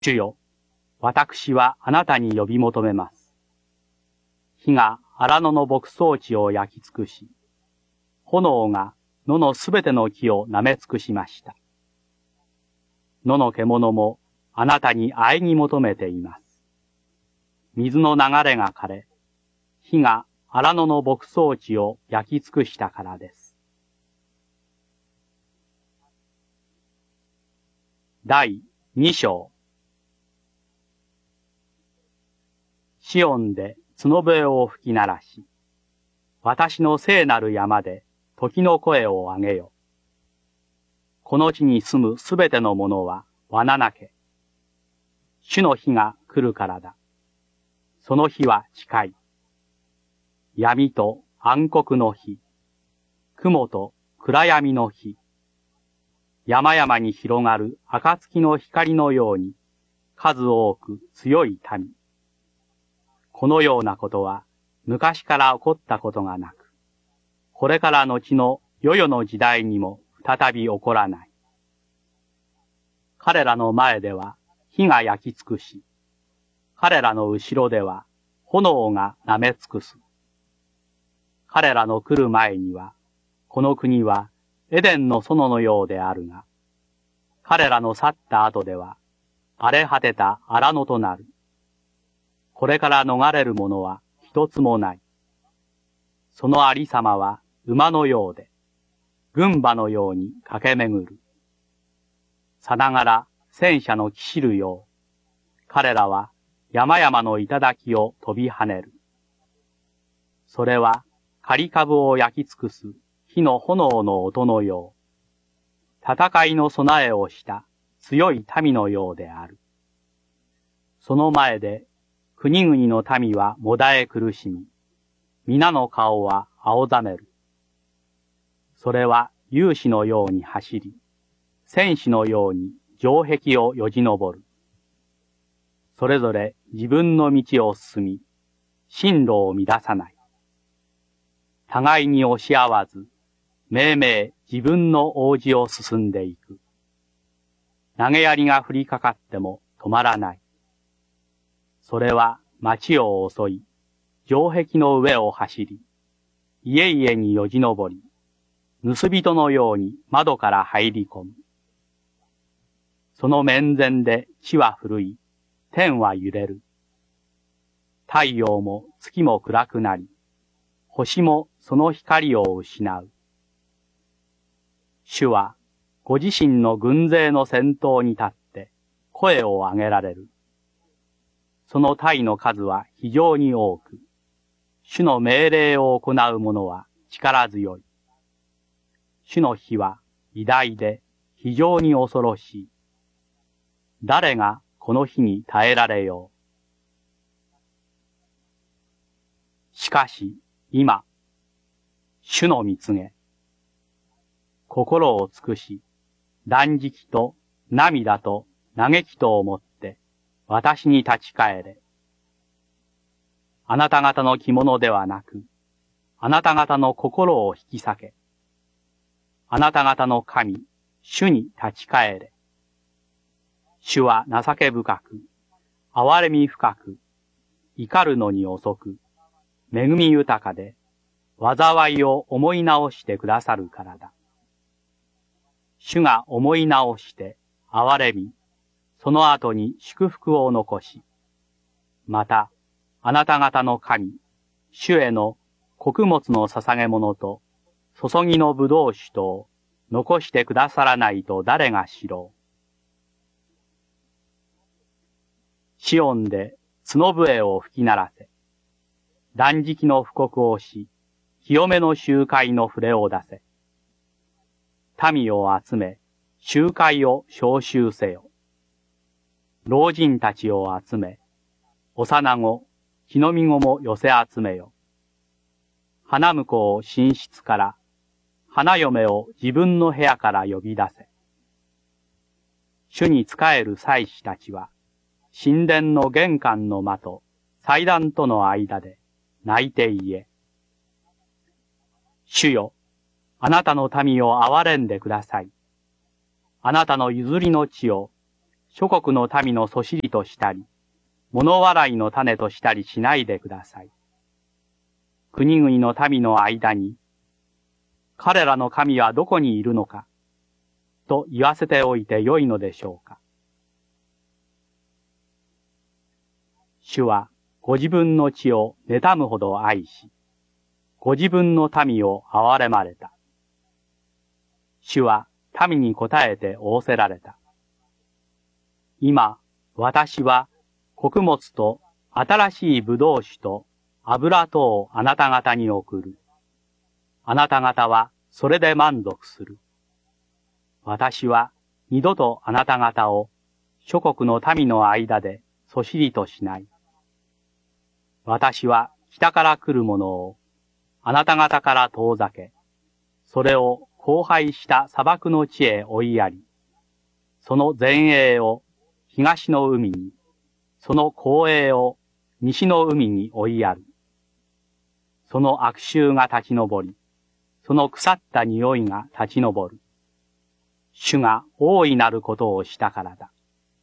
主よ、私はあなたに呼び求めます。火が荒野の牧草地を焼き尽くし、炎が野のすべての木を舐め尽くしました。野の獣もあなたに喘ぎ求めています。水の流れが枯れ、火が荒野の牧草地を焼き尽くしたからです。第2章。シオンで角笛を吹き鳴らし、私の聖なる山で時の声を上げよ。この地に住むすべてのものは罠なけ。主の日が来るからだ。その日は近い。闇と暗黒の日、雲と暗闇の日、山々に広がる暁の光のように数多く強い民。このようなことは昔から起こったことがなく、これから後の世々の時代にも再び起こらない。彼らの前では火が焼き尽くし、彼らの後ろでは炎が舐め尽くす。彼らの来る前には、この国はエデンの園のようであるが、彼らの去った後では、荒れ果てた荒野となる。これから逃れるものは一つもない。そのありさまは馬のようで、軍馬のように駆け巡る。さながら戦車の騎士るよう、彼らは山々の頂を飛び跳ねる。それは刈り株を焼き尽くす火の炎の音のよう、戦いの備えをした強い民のようである。その前で国々の民はもだえ苦しみ、皆の顔は青ざめる。それは勇士のように走り、戦士のように城壁をよじ登る。それぞれ自分の道を進み、進路を乱さない。互いに押し合わず、めいめい自分の王子を進んでいく。投げ槍が降りかかっても止まらない。それは町を襲い、城壁の上を走り、家々によじ登り、盗人のように窓から入り込む。その面前で地は震い、天は揺れる。太陽も月も暗くなり、星もその光を失う。主はご自身の軍勢の先頭に立って声を上げられる。その隊の数は非常に多く、主の命令を行う者は力強い。主の日は偉大で非常に恐ろしい。誰がこの日に耐えられよう。しかし今、主の蜜げ、心を尽くし、断食と涙と嘆きとをもって私に立ち返れ。あなた方の着物ではなく、あなた方の心を引き裂け。あなた方の神、主に立ち返れ。主は情け深く、憐れみ深く、怒るのに遅く、恵み豊かで、災いを思い直してくださるからだ。主が思い直して憐れみ、その後に祝福を残し、また、あなた方の神、主への穀物の捧げ物と、注ぎの葡萄酒とを残してくださらないと誰が知ろう。シオンで角笛を吹き鳴らせ。断食の布告をし、清めの集会の触れを出せ。民を集め、集会を招集せよ。老人たちを集め、幼子、木の実子も寄せ集めよ。花婿を寝室から、花嫁を自分の部屋から呼び出せ。主に仕える祭司たちは、神殿の玄関の間と祭壇との間で泣いて言え。主よ、あなたの民を憐れんでください。あなたの譲りの地を諸国の民のそしりとしたり、物笑いの種としたりしないでください。国々の民の間に、彼らの神はどこにいるのか、と言わせておいてよいのでしょうか。主はご自分の地を妬むほど愛し、ご自分の民を憐れまれた。主は民に応えて仰せられた。今、私は穀物と新しい葡萄酒と油とをあなた方に送る。あなた方はそれで満足する。私は二度とあなた方を諸国の民の間でそしりとしない。私は北から来るものをあなた方から遠ざけ、それを荒廃した砂漠の地へ追いやり、その前衛を東の海に、その後衛を西の海に追いやる。その悪臭が立ち上り、その腐った匂いが立ち上る。主が大いなることをしたからだ。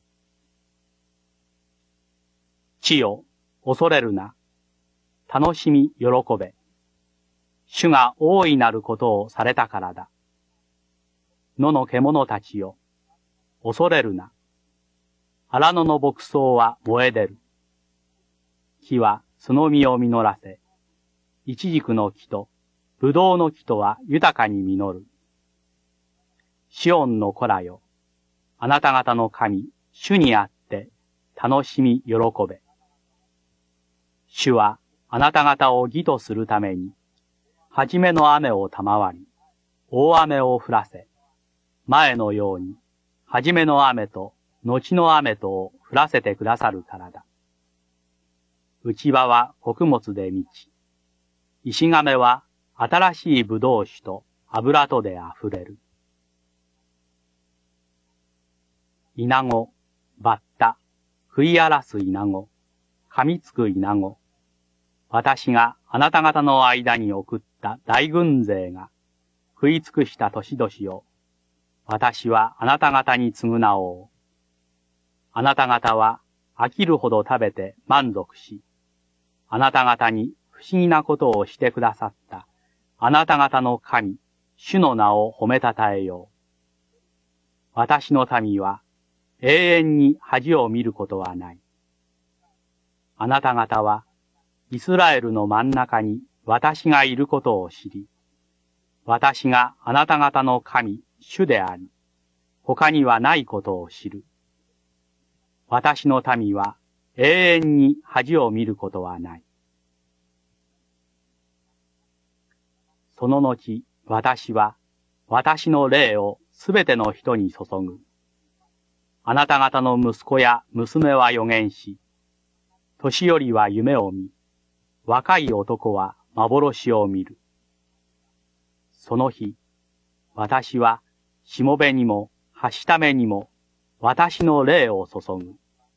地よ、恐れるな。楽しみ、喜べ。主が大いなることをされたからだ。野の獣たちよ、恐れるな。荒野の牧草は燃え出る。木はその実を実らせ、イチジクの木とブドウの木とは豊かに実る。シオンの子らよ、あなた方の神、主にあって楽しみ喜べ。主はあなた方を義とするために、はじめの雨を賜り、大雨を降らせ、前のように、はじめの雨と後の雨とを降らせてくださるからだ。内場は穀物で満ち、石亀は新しい葡萄酒と油とで溢れる。イナゴ、バッタ、食い荒らすイナゴ、噛みつくイナゴ、私があなた方の間に送った大軍勢が食い尽くした年々を、私はあなた方に償おう。あなた方は飽きるほど食べて満足し、あなた方に不思議なことをしてくださったあなた方の神、主の名を褒めたたえよう。私の民は永遠に恥を見ることはない。あなた方はイスラエルの真ん中に私がいることを知り、私があなた方の神、主であり、他にはないことを知る。私の民は永遠に恥を見ることはない。その後、私は私の霊をすべての人に注ぐ。あなた方の息子や娘は預言し、年寄りは夢を見、若い男は幻を見る。その日、私はしもべにもはしためにも私の霊を注ぐ。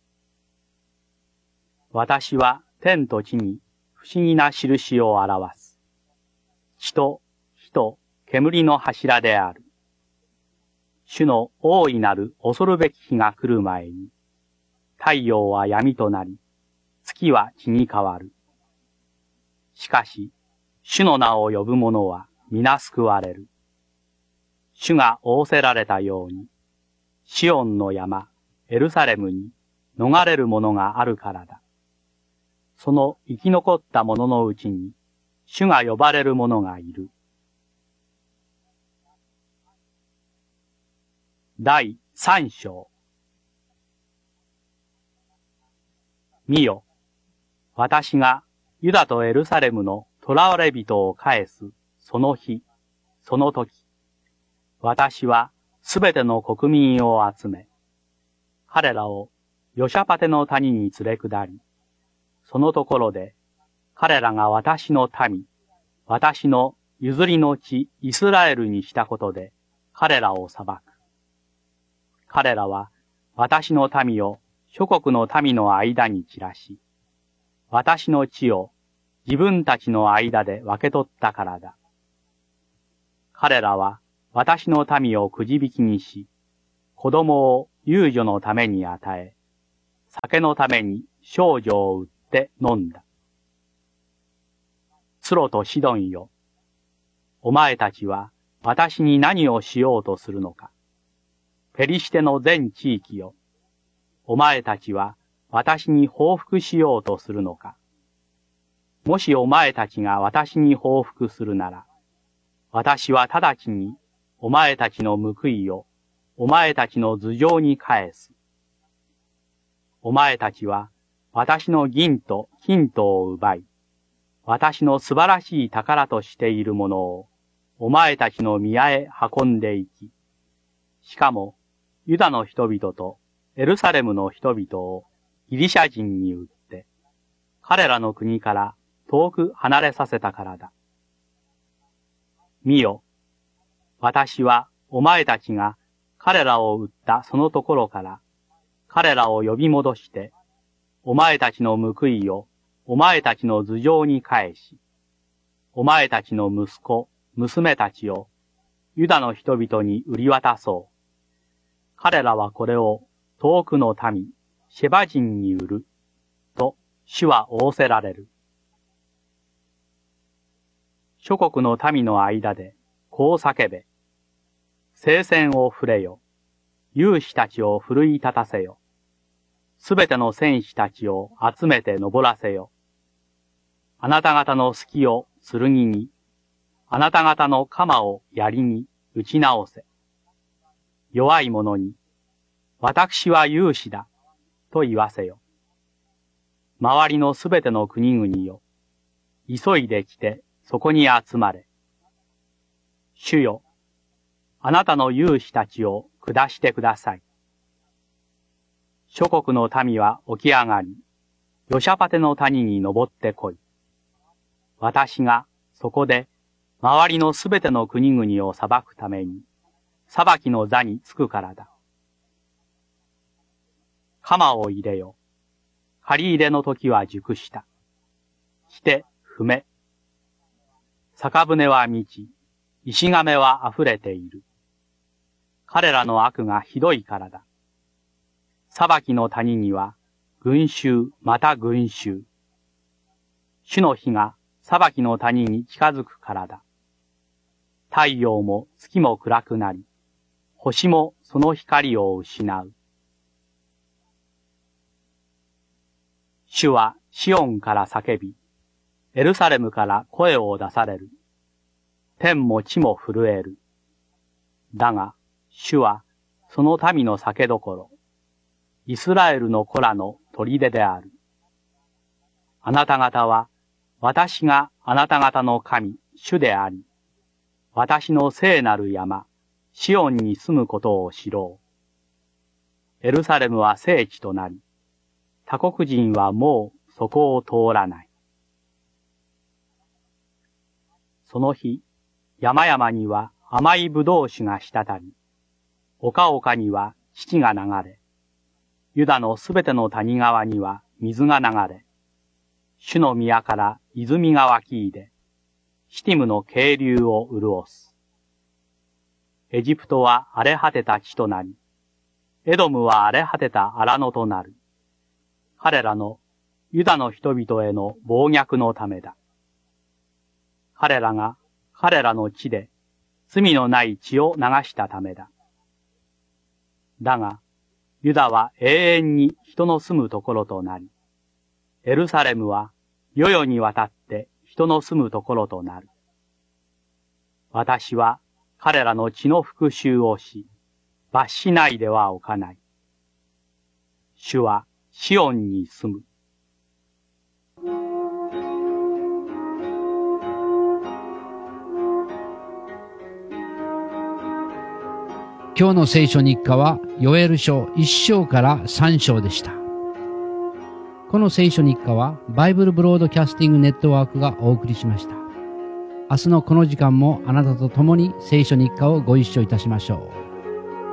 私は天と地に不思議な印を表す。血と火と煙の柱である。主の大いなる恐るべき日が来る前に、太陽は闇となり、月は血に変わる。しかし、主の名を呼ぶ者は皆救われる。主が仰せられたように、シオンの山、エルサレムに逃れるものがあるからだ。その生き残った者のうちに、主が呼ばれる者がいる。第3章。見よ、私がユダとエルサレムの囚われ人を返す、その日、その時、私はすべての国民を集め、彼らをヨシャパテの谷に連れ下り、そのところで彼らが私の民、私の譲りの地イスラエルにしたことで彼らを裁く。彼らは私の民を諸国の民の間に散らし、私の地を自分たちの間で分け取ったからだ。彼らは私の民をくじ引きにし、子供を遊女のために与え、酒のために少女を売って飲んだ。ツロとシドンよ。お前たちは私に何をしようとするのか。ペリシテの全地域よ。お前たちは私に報復しようとするのか。もしお前たちが私に報復するなら、私は直ちにお前たちの報いをお前たちの頭上に返す。お前たちは私の銀と金とを奪い、私の素晴らしい宝としているものをお前たちの宮へ運んでいき、しかもユダの人々とエルサレムの人々をギリシャ人に売って、彼らの国から遠く離れさせたからだ。見よ、私はお前たちが彼らを売ったそのところから彼らを呼び戻して、お前たちの報いをお前たちの頭上に返し、お前たちの息子、娘たちをユダの人々に売り渡そう。彼らはこれを遠くの民、シェバ人に売る、と主は仰せられる。諸国の民の間でこう叫べ。聖戦を触れよ。勇士たちを奮い立たせよ。すべての戦士たちを集めて登らせよ。あなた方の隙を剣に、あなた方の鎌を槍に打ち直せ。弱い者に、私は勇士だ、と言わせよ。周りのすべての国々よ。急いで来て、そこに集まれ。主よ、あなたの勇士たちを下してください。諸国の民は起き上がり、ヨシャパテの谷に登ってこい。私がそこで周りのすべての国々を裁くために、裁きの座につくからだ。鎌を入れよ。借り入れの時は熟した。来て踏め。酒舟は満ち、石亀は溢れている。彼らの悪がひどいからだ。裁きの谷には群衆また群衆。主の日が裁きの谷に近づくからだ。太陽も月も暗くなり、星もその光を失う。主はシオンから叫び、エルサレムから声を出される。天も地も震える。だが、主はその民の酒どころ、イスラエルの子らの砦である。あなた方は、私があなた方の神、主であり、私の聖なる山、シオンに住むことを知ろう。エルサレムは聖地となり、他国人はもうそこを通らない。その日、山々には甘い葡萄酒が滴り、丘々には乳が流れ、ユダのすべての谷川には水が流れ、主の宮から泉が湧き出、シティムの渓流を潤す。エジプトは荒れ果てた地となり、エドムは荒れ果てた荒野となる。彼らのユダの人々への暴虐のためだ。彼らが彼らの地で罪のない血を流したためだ。だが、ユダは永遠に人の住むところとなり、エルサレムは世々にわたって人の住むところとなる。私は彼らの血の復讐をし、罰しないではおかない。主はシオンに住む。 今日の聖書日課はヨエル書1章から3章でした。この聖書日課はバイブルブロードキャスティングネットワークがお送りしました。明日のこの時間もあなたと共に聖書日課をご一緒いたしましょう。